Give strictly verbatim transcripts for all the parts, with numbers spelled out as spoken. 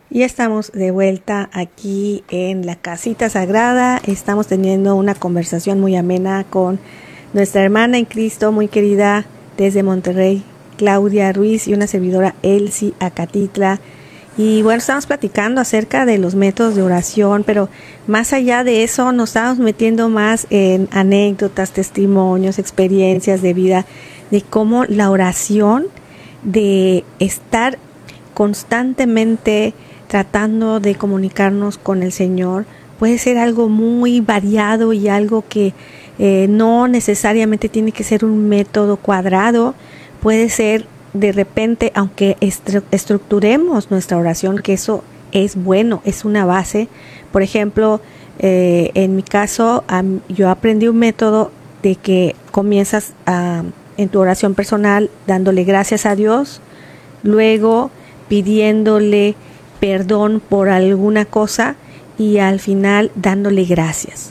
Y estamos de vuelta aquí en la Casita Sagrada. Estamos teniendo una conversación muy amena con nuestra hermana en Cristo, muy querida desde Monterrey, Claudia Ruiz, y una servidora, Elsie Acatitla. Y bueno, estamos platicando acerca de los métodos de oración, pero más allá de eso nos estamos metiendo más en anécdotas, testimonios, experiencias de vida, de cómo la oración, de estar constantemente tratando de comunicarnos con el Señor, puede ser algo muy variado y algo que eh, no necesariamente tiene que ser un método cuadrado. Puede ser de repente, aunque estru- estructuremos nuestra oración, que eso es bueno, es una base. Por ejemplo, eh, en mi caso, um, yo aprendí un método de que comienzas a, en tu oración personal dándole gracias a Dios, luego pidiéndole perdón por alguna cosa y al final dándole gracias.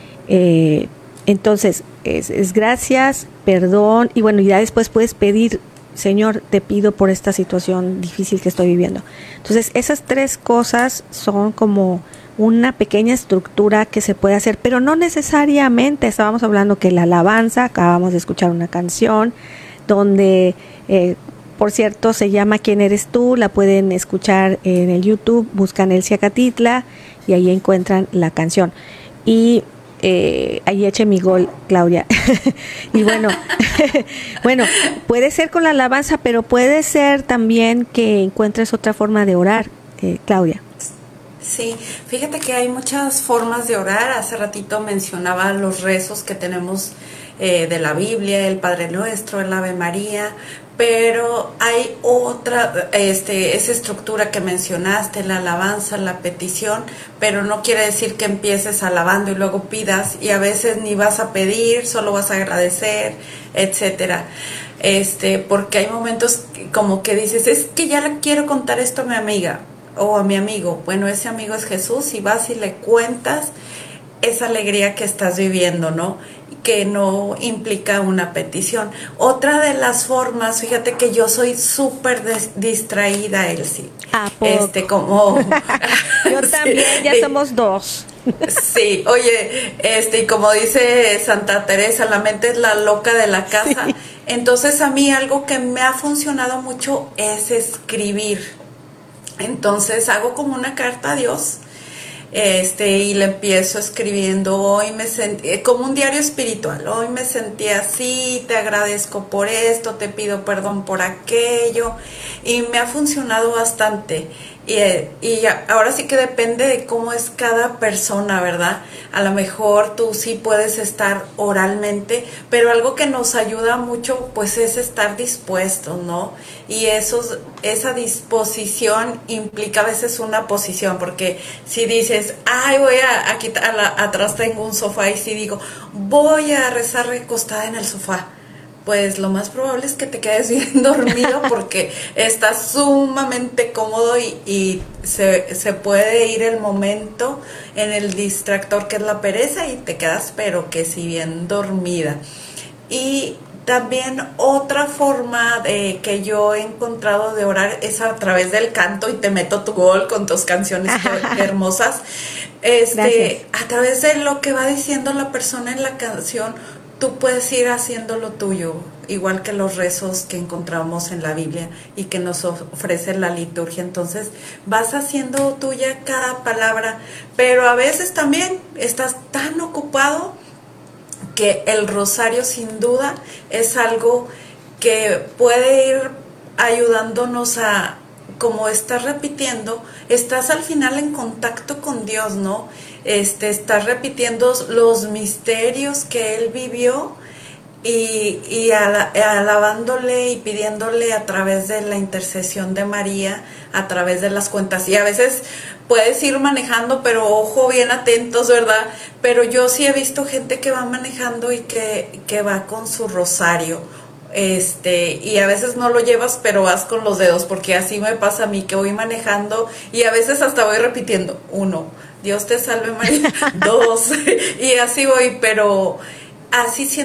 Eh, entonces, es, es gracias, perdón, y bueno, y ya después puedes pedir, Señor, te pido por esta situación difícil que estoy viviendo. Entonces, esas tres cosas son como una pequeña estructura que se puede hacer, pero no necesariamente. Estábamos hablando que la alabanza, acabamos de escuchar una canción donde... Eh, Por cierto, se llama ¿Quién eres tú? La pueden escuchar en el YouTube, buscan Elsie Acatitla y ahí encuentran la canción. Y eh, ahí eche mi gol, Claudia. Y bueno, bueno, puede ser con la alabanza, pero puede ser también que encuentres otra forma de orar, eh, Claudia. Sí, fíjate que hay muchas formas de orar. Hace ratito mencionaba los rezos que tenemos eh, de la Biblia, el Padre Nuestro, el Ave María, pero hay otra, este, esa estructura que mencionaste, la alabanza, la petición, pero no quiere decir que empieces alabando y luego pidas, y a veces ni vas a pedir, solo vas a agradecer, etcétera. Este, porque hay momentos como que dices, es que ya le quiero contar esto a mi amiga o a mi amigo. Bueno, ese amigo es Jesús, y vas y le cuentas esa alegría que estás viviendo, ¿no? Que no implica una petición. Otra de las formas, fíjate que yo soy súper distraída, Elsie. ¿A poco? Este, como... Yo también, sí, ya sí. Somos dos. Sí, oye, este, y como dice Santa Teresa, la mente es la loca de la casa. Sí. Entonces, a mí algo que me ha funcionado mucho es escribir. Entonces, hago como una carta a Dios. Este, y le empiezo escribiendo, hoy me sentí, como un diario espiritual, hoy me sentí así, te agradezco por esto, te pido perdón por aquello, y me ha funcionado bastante. Y, y ahora sí que depende de cómo es cada persona, ¿verdad? A lo mejor tú sí puedes estar oralmente, pero algo que nos ayuda mucho pues es estar dispuestos, ¿no? Y eso, esa disposición implica a veces una posición, porque si dices, ay, voy a, a quitar, atrás tengo un sofá, y si digo, voy a rezar recostada en el sofá, pues lo más probable es que te quedes bien dormido porque estás sumamente cómodo y, y se, se puede ir el momento en el distractor que es la pereza y te quedas pero que si bien dormida. Y también otra forma de que yo he encontrado de orar es a través del canto, y te meto tu gol con tus canciones hermosas. Este, a través de lo que va diciendo la persona en la canción, tú puedes ir haciendo lo tuyo, igual que los rezos que encontramos en la Biblia y que nos ofrece la liturgia. Entonces vas haciendo tuya cada palabra, pero a veces también estás tan ocupado que el rosario sin duda es algo que puede ir ayudándonos a, como estás repitiendo, estás al final en contacto con Dios, ¿no? Este, estás repitiendo los misterios que Él vivió y, y ala, alabándole y pidiéndole a través de la intercesión de María, a través de las cuentas. Y a veces puedes ir manejando, pero ojo, bien atentos, ¿verdad? Pero yo sí he visto gente que va manejando y que, que va con su rosario. Este, y a veces no lo llevas, pero vas con los dedos, porque así me pasa a mí, que voy manejando y a veces hasta voy repitiendo, uno, Dios te salve María, dos, y así voy, pero así siento